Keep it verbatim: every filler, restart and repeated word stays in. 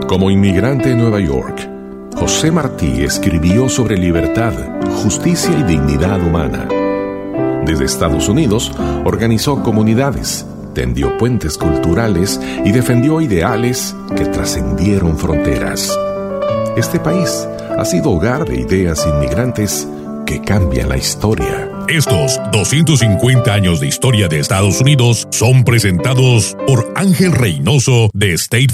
Como inmigrante en Nueva York, José Martí escribió sobre libertad, justicia y dignidad humana. Desde Estados Unidos, organizó comunidades, tendió puentes culturales y defendió ideales que trascendieron fronteras. Este país ha sido hogar de ideas inmigrantes que cambian la historia. Estos doscientos cincuenta años de historia de Estados Unidos son presentados por Ángel Reynoso de State